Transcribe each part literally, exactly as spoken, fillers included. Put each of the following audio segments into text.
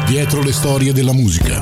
Dietro le storie della musica.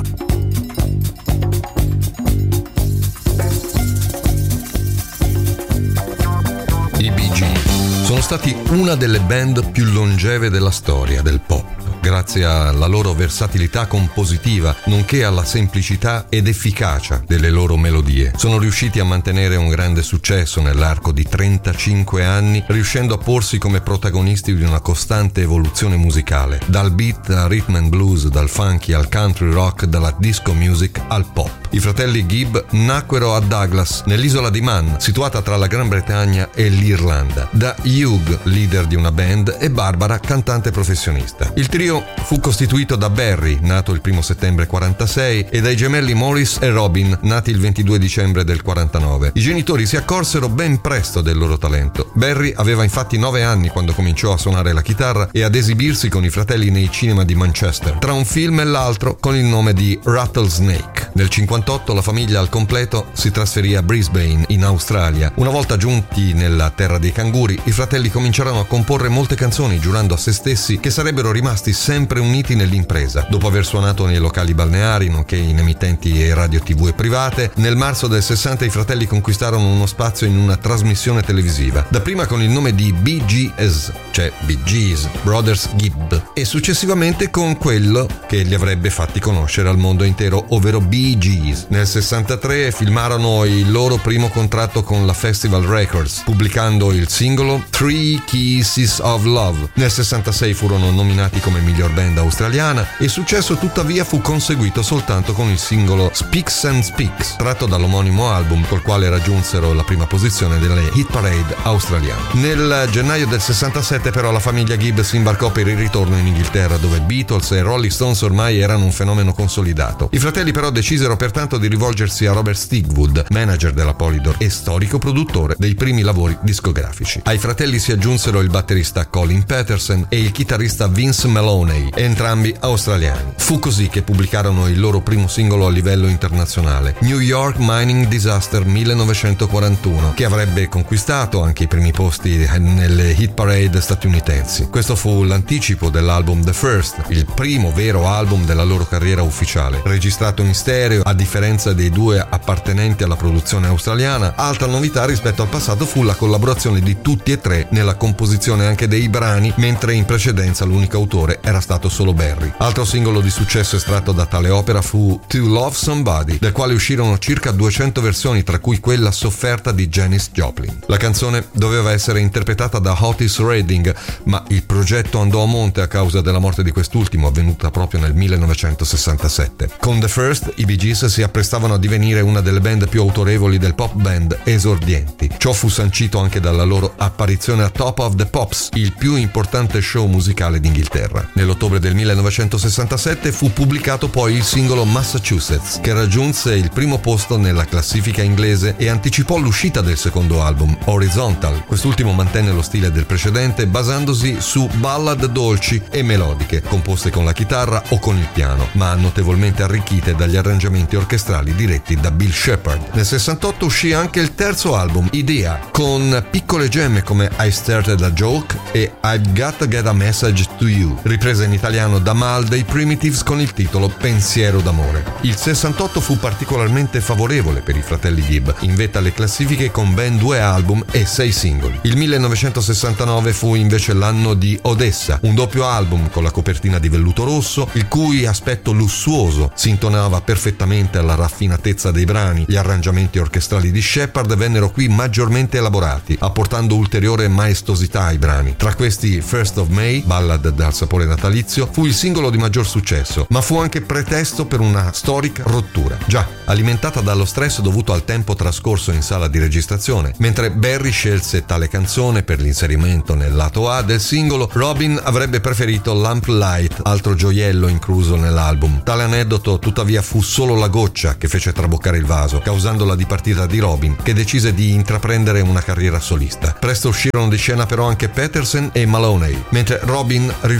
I Bee Gees sono stati una delle band più longeve della storia del pop, grazie alla loro versatilità compositiva, nonché alla semplicità ed efficacia delle loro melodie. Sono riusciti a mantenere un grande successo nell'arco di trentacinque anni, riuscendo a porsi come protagonisti di una costante evoluzione musicale, dal beat al rhythm and blues, dal funky al country rock, dalla disco music al pop. I fratelli Gibb nacquero a Douglas, nell'isola di Man, situata tra la Gran Bretagna e l'Irlanda, da Hugh, leader di una band, e Barbara, cantante professionista. Il trio fu costituito da Barry, nato il primo settembre quarantasei, e dai gemelli Maurice e Robin, nati il ventidue dicembre del quarantanove. I genitori si accorsero ben presto del loro talento. Barry aveva infatti nove anni quando cominciò a suonare la chitarra e ad esibirsi con i fratelli nei cinema di Manchester, tra un film e l'altro con il nome di Rattlesnake. Nel cinquantotto la famiglia al completo si trasferì a Brisbane, in Australia. Una volta giunti nella terra dei canguri, i fratelli cominciarono a comporre molte canzoni, giurando a se stessi che sarebbero rimasti sempre uniti nell'impresa. Dopo aver suonato nei locali balneari, nonché in emittenti e radio tivù e private, nel marzo del sessanta i fratelli conquistarono uno spazio in una trasmissione televisiva, dapprima con il nome di Bee Gees, cioè Bee Gees Brothers Gibb, e successivamente con quello che li avrebbe fatti conoscere al mondo intero, ovvero Bee Gees. Nel sessantatré firmarono il loro primo contratto con la Festival Records, pubblicando il singolo Three Kisses of Love. Nel sessantasei furono nominati come miglior band australiana, e il successo tuttavia fu conseguito soltanto con il singolo Speaks and Speaks, tratto dall'omonimo album, col quale raggiunsero la prima posizione delle hit parade australiane. Nel gennaio del sessantasette però la famiglia Gibb si imbarcò per il ritorno in Inghilterra, dove Beatles e Rolling Stones ormai erano un fenomeno consolidato. I fratelli però decisero pertanto di rivolgersi a Robert Stigwood, manager della Polydor e storico produttore dei primi lavori discografici. Ai fratelli si aggiunsero il batterista Colin Patterson e il chitarrista Vince Maloney, entrambi australiani. Fu così che pubblicarono il loro primo singolo a livello internazionale, New York Mining Disaster millenovecentoquarantuno, che avrebbe conquistato anche i primi posti nelle hit parade statunitensi. Questo fu l'anticipo dell'album The First, il primo vero album della loro carriera ufficiale, registrato in stereo. A differenza dei due appartenenti alla produzione australiana, altra novità rispetto al passato fu la collaborazione di tutti e tre nella composizione anche dei brani, mentre in precedenza l'unico autore era stato solo Barry. Altro singolo di successo estratto da tale opera fu To Love Somebody, del quale uscirono circa duecento versioni, tra cui quella sofferta di Janis Joplin. La canzone doveva essere interpretata da Otis Redding, ma il progetto andò a monte a causa della morte di quest'ultimo, avvenuta proprio nel millenovecentosessantasette. Con The First, i Bee Gees si apprestavano a divenire una delle band più autorevoli del pop band esordienti. Ciò fu sancito anche dalla loro apparizione a Top of the Pops, il più importante show musicale d'Inghilterra. Nell'ottobre del millenovecentosessantasette fu pubblicato poi il singolo Massachusetts, che raggiunse il primo posto nella classifica inglese e anticipò l'uscita del secondo album, Horizontal. Quest'ultimo mantenne lo stile del precedente, basandosi su ballad dolci e melodiche, composte con la chitarra o con il piano, ma notevolmente arricchite dagli arrangiamenti orchestrali diretti da Bill Shepherd. Nel sessantotto uscì anche il terzo album, Idea, con piccole gemme come I Started a Joke e I've Got to Get a Message to You, ripresa in italiano da Mal dei Primitives con il titolo Pensiero d'amore. Il sessantotto fu particolarmente favorevole per i fratelli Gibb, in vetta alle classifiche con ben due album e sei singoli. Il millenovecentosessantanove fu invece l'anno di Odessa, un doppio album con la copertina di velluto rosso, il cui aspetto lussuoso si intonava perfettamente alla raffinatezza dei brani. Gli arrangiamenti orchestrali di Shepherd vennero qui maggiormente elaborati, apportando ulteriore maestosità ai brani. Tra questi First of May, ballad dal sapore natalizio, fu il singolo di maggior successo, ma fu anche pretesto per una storica rottura, già alimentata dallo stress dovuto al tempo trascorso in sala di registrazione. Mentre Barry scelse tale canzone per l'inserimento nel lato A del singolo, Robin avrebbe preferito Lamp Light, altro gioiello incluso nell'album. Tale aneddoto tuttavia fu solo la goccia che fece traboccare il vaso, causando la dipartita di Robin, che decise di intraprendere una carriera solista. Presto uscirono di scena però anche Patterson e Maloney, mentre Robin riuscì a conseguire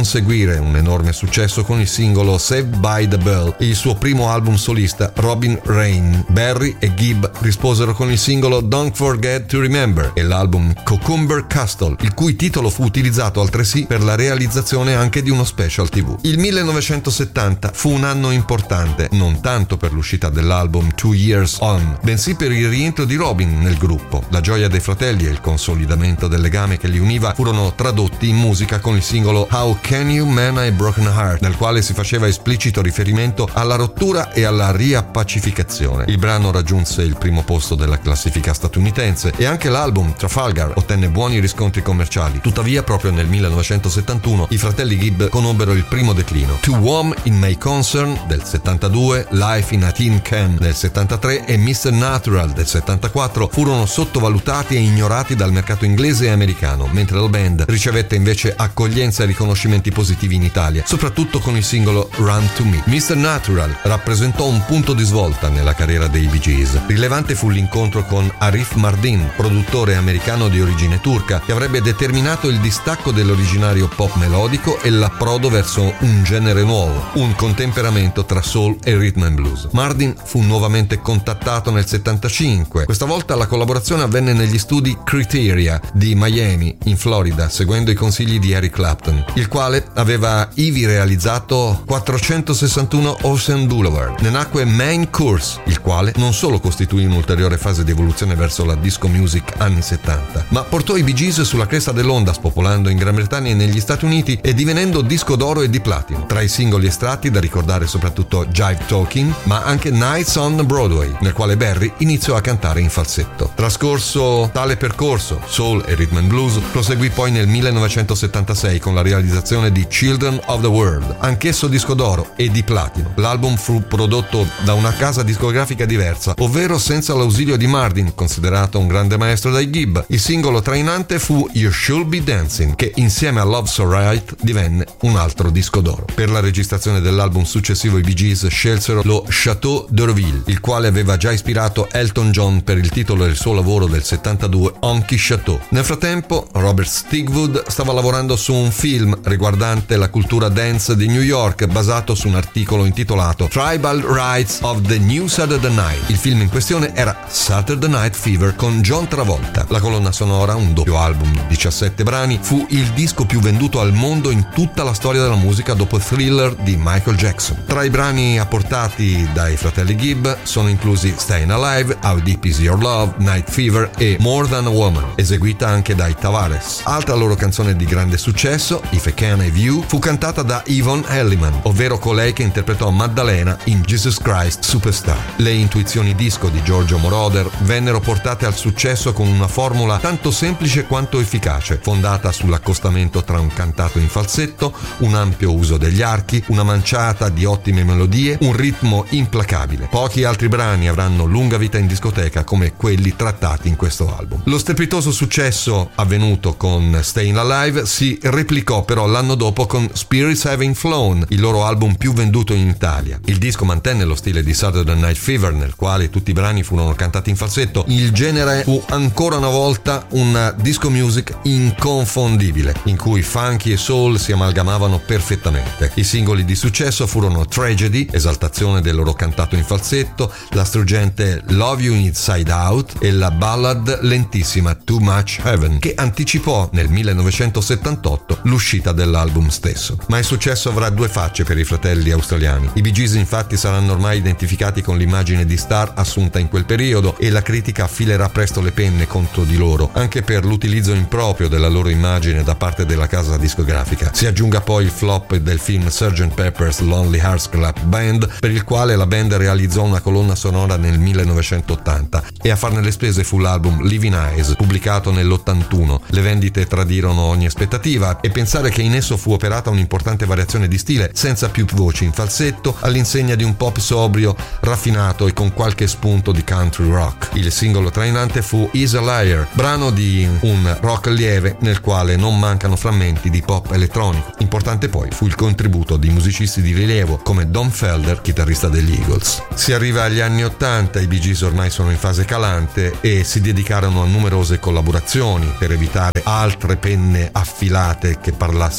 conseguire un enorme successo con il singolo Saved by the Bell e il suo primo album solista Robin Rain. Barry e Gibb risposero con il singolo Don't Forget to Remember e l'album Cucumber Castle, il cui titolo fu utilizzato altresì per la realizzazione anche di uno special tivù. Il millenovecentosettanta fu un anno importante, non tanto per l'uscita dell'album Two Years On, bensì per il rientro di Robin nel gruppo. La gioia dei fratelli e il consolidamento del legame che li univa furono tradotti in musica con il singolo How Can You Mend a Broken Heart, nel quale si faceva esplicito riferimento alla rottura e alla riappacificazione. Il brano raggiunse il primo posto della classifica statunitense e anche l'album Trafalgar ottenne buoni riscontri commerciali. Tuttavia, proprio nel millenovecentosettantuno i fratelli Gibb conobbero il primo declino. To Whom It May Concern del settantadue, Life in a Tin Can del settantatré e mister Natural del settantaquattro furono sottovalutati e ignorati dal mercato inglese e americano, mentre la band ricevette invece accoglienza e riconoscimenti positivi in Italia, soprattutto con il singolo Run to Me. mister Natural rappresentò un punto di svolta nella carriera dei Bee Gees. Rilevante fu l'incontro con Arif Mardin, produttore americano di origine turca, che avrebbe determinato il distacco dell'originario pop melodico e l'approdo verso un genere nuovo, un contemperamento tra soul e rhythm and blues. Mardin fu nuovamente contattato nel settantacinque. Questa volta la collaborazione avvenne negli studi Criteria di Miami, in Florida, seguendo i consigli di Eric Clapton, il quale aveva ivi realizzato quattrocentosessantuno Ocean Boulevard. Ne nacque Main Course, il quale non solo costituì un'ulteriore fase di evoluzione verso la disco music anni settanta, ma portò i Bee Gees sulla cresta dell'onda, spopolando in Gran Bretagna e negli Stati Uniti e divenendo disco d'oro e di platino. Tra i singoli estratti da ricordare soprattutto Jive Talking, ma anche Nights on Broadway, nel quale Barry iniziò a cantare in falsetto. Trascorso tale percorso, soul e rhythm and blues, proseguì poi nel millenovecentosettantasei con la realizzazione di Children of the World, anch'esso disco d'oro e di platino. L'album fu prodotto da una casa discografica diversa, ovvero senza l'ausilio di Mardin, considerato un grande maestro dai Gibb. Il singolo trainante fu You Should Be Dancing, che insieme a Love So Right divenne un altro disco d'oro. Per la registrazione dell'album successivo i Bee Gees scelsero lo Chateau d'Orville, il quale aveva già ispirato Elton John per il titolo del suo lavoro del settantadue, Honky Chateau. Nel frattempo Robert Stigwood stava lavorando su un film riguardante la cultura dance di New York, basato su un articolo intitolato Tribal Rights of the New Saturday Night. Il film in questione era Saturday Night Fever con John Travolta. La colonna sonora, un doppio album di diciassette brani, fu il disco più venduto al mondo in tutta la storia della musica dopo Thriller di Michael Jackson. Tra i brani apportati dai fratelli Gibb sono inclusi Stayin' Alive, How Deep Is Your Love, Night Fever e More Than a Woman, eseguita anche dai Tavares. Altra loro canzone di grande successo, If I Can Have You, fu cantata da Yvonne Elliman, ovvero colei che interpretò Maddalena in Jesus Christ Superstar. Le intuizioni disco di Giorgio Moroder vennero portate al successo con una formula tanto semplice quanto efficace, fondata sull'accostamento tra un cantato in falsetto, un ampio uso degli archi, una manciata di ottime melodie, un ritmo implacabile. Pochi altri brani avranno lunga vita in discoteca come quelli trattati in questo album. Lo strepitoso successo avvenuto con Stayin' Alive si replicò però l'anno dopo con Spirits Having Flown, il loro album più venduto in Italia. Il disco mantenne lo stile di Saturday Night Fever, nel quale tutti i brani furono cantati in falsetto. Il genere fu ancora una volta una disco music inconfondibile, in cui funky e soul si amalgamavano perfettamente. I singoli di successo furono Tragedy, esaltazione del loro cantato in falsetto, la struggente Love You Inside Out e la ballad lentissima Too Much Heaven, che anticipò nel millenovecentosettantotto l'uscita dell'album stesso. Ma il successo avrà due facce per i fratelli australiani. I Bee Gees infatti saranno ormai identificati con l'immagine di star assunta in quel periodo e la critica affilerà presto le penne contro di loro, anche per l'utilizzo improprio della loro immagine da parte della casa discografica. Si aggiunga poi il flop del film sergeant Pepper's Lonely Hearts Club Band, per il quale la band realizzò una colonna sonora nel millenovecentottanta, e a farne le spese fu l'album Living Eyes, pubblicato nell'ottantuno. Le vendite tradirono ogni aspettativa, e pensare che in esso fu operata un'importante variazione di stile, senza più voci in falsetto, all'insegna di un pop sobrio, raffinato e con qualche spunto di country rock. Il singolo trainante fu Is a Liar, brano di un rock lieve nel quale non mancano frammenti di pop elettronico. Importante poi fu il contributo di musicisti di rilievo come Don Felder, chitarrista degli Eagles. Si arriva agli anni ottanta, i Bee Gees ormai sono in fase calante e si dedicarono a numerose collaborazioni per evitare altre penne affilate che parlassero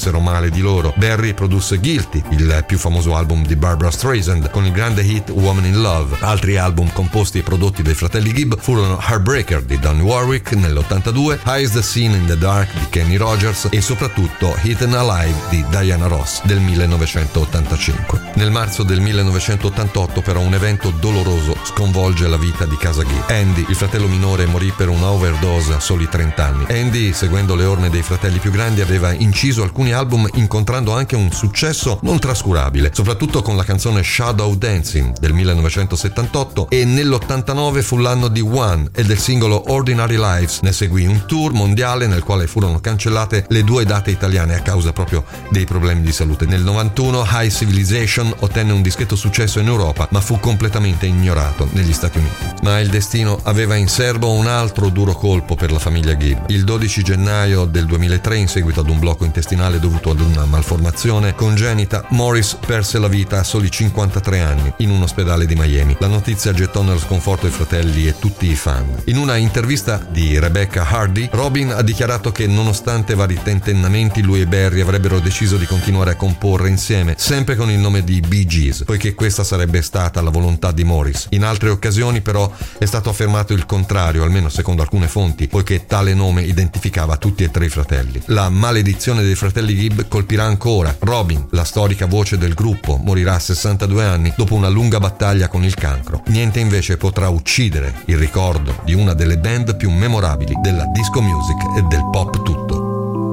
dissero male di loro. Barry produsse Guilty, il più famoso album di Barbra Streisand, con il grande hit Woman in Love. Altri album composti e prodotti dai fratelli Gibb furono Heartbreaker di Donny Warwick nell'ottantadue, Highs the Scene in the Dark di Kenny Rogers e soprattutto Eaten Alive di Diana Ross del millenovecentottantacinque. Nel marzo del millenovecentottantotto però un evento doloroso sconvolge la vita di casa Gibb. Andy, il fratello minore, morì per una overdose a soli trenta anni. Andy, seguendo le orme dei fratelli più grandi, aveva inciso alcuni album, incontrando anche un successo non trascurabile, soprattutto con la canzone Shadow Dancing del millenovecentosettantotto, e nell'ottantanove fu l'anno di One e del singolo Ordinary Lives. Ne seguì un tour mondiale nel quale furono cancellate le due date italiane a causa proprio dei problemi di salute. Nel novantuno High Civilization ottenne un discreto successo in Europa, ma fu completamente ignorato negli Stati Uniti. Ma il destino aveva in serbo un altro duro colpo per la famiglia Gibb. Il dodici gennaio del duemilatré, in seguito ad un blocco intestinale dovuto ad una malformazione congenita, Morris perse la vita a soli cinquantatré anni in un ospedale di Miami. La notizia gettò nello sconforto i fratelli e tutti i fan. In una intervista di Rebecca Hardy, Robin ha dichiarato che nonostante vari tentennamenti lui e Barry avrebbero deciso di continuare a comporre insieme, sempre con il nome di Bee Gees, poiché questa sarebbe stata la volontà di Morris. In altre occasioni però è stato affermato il contrario, almeno secondo alcune fonti, poiché tale nome identificava tutti e tre i fratelli. La maledizione dei fratelli Gibb colpirà ancora. Robin, la storica voce del gruppo, morirà a sessantadue anni dopo una lunga battaglia con il cancro. Niente invece potrà uccidere il ricordo di una delle band più memorabili della disco music e del pop tutto.